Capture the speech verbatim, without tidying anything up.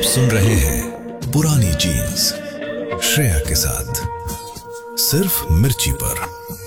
सुन रहे हैं पुरानी जीन्स श्रेया के साथ, सिर्फ मिर्ची पर।